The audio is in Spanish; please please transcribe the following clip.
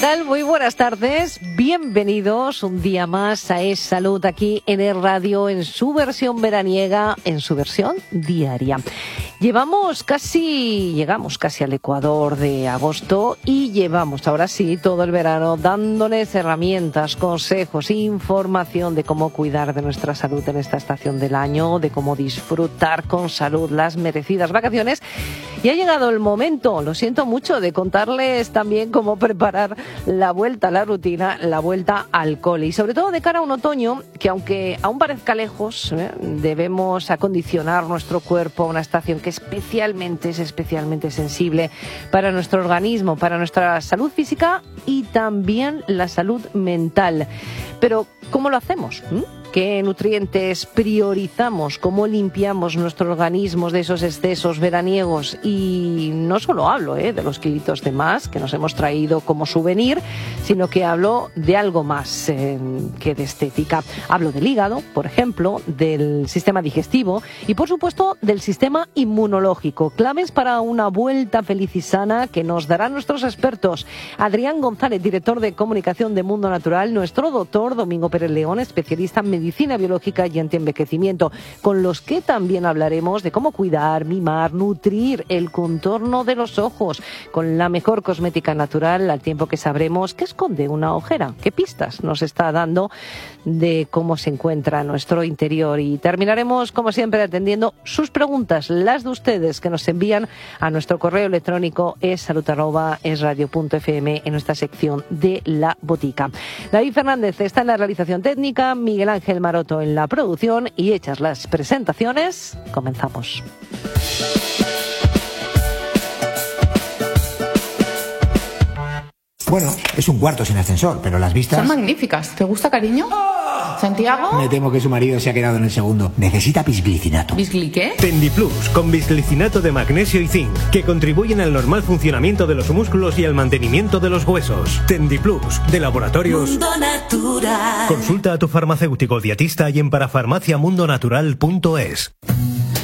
tal? Muy buenas tardes. Bienvenidos un día más a Es Salud aquí en Es Radio, en su versión veraniega, en su versión diaria. Llegamos casi al Ecuador de agosto y llevamos ahora sí todo el verano dándoles herramientas, consejos, información de cómo cuidar de nuestra salud en esta estación del año, de cómo disfrutar con salud las merecidas vacaciones. Y ha llegado el momento, lo siento mucho, de contarles también cómo preparar la vuelta a la rutina, la vuelta al cole. Y sobre todo de cara a un otoño que, aunque aún parezca lejos, debemos acondicionar nuestro cuerpo a una estación que es especialmente sensible para nuestro organismo, para nuestra salud física y también la salud mental. Pero, ¿cómo lo hacemos? ¿Qué nutrientes priorizamos? ¿Cómo limpiamos nuestro organismo de esos excesos veraniegos? Y no solo hablo de los kilitos de más que nos hemos traído como souvenir, sino que hablo de algo más que de estética. Hablo del hígado, por ejemplo, del sistema digestivo y, por supuesto, del sistema inmunológico. Claves para una vuelta feliz y sana que nos darán nuestros expertos. Adrián González, director de comunicación de Mundo Natural, nuestro doctor Domingo Pérez León, especialista en medicina biológica y antienvejecimiento, con los que también hablaremos de cómo cuidar, mimar, nutrir el contorno de los ojos con la mejor cosmética natural, al tiempo que sabremos qué esconde una ojera, qué pistas nos está dando de cómo se encuentra nuestro interior. Y terminaremos, como siempre, atendiendo sus preguntas, las de ustedes, que nos envían a nuestro correo electrónico essalud@esradio.fm en nuestra sección de La Botica. David Fernández está en la realización técnica, Miguel Ángel Maroto en la producción, y hechas las presentaciones, comenzamos. Bueno, es un cuarto sin ascensor, pero las vistas... Son magníficas. ¿Te gusta, cariño? ¿Santiago? Me temo que su marido se ha quedado en el segundo. Necesita bisglicinato. ¿Bisgli qué? Tendiplus, con bisglicinato de magnesio y zinc, que contribuyen al normal funcionamiento de los músculos y al mantenimiento de los huesos. Tendiplus, de Laboratorios Mundo Natural. Consulta a tu farmacéutico dietista y en parafarmaciamundonatural.es.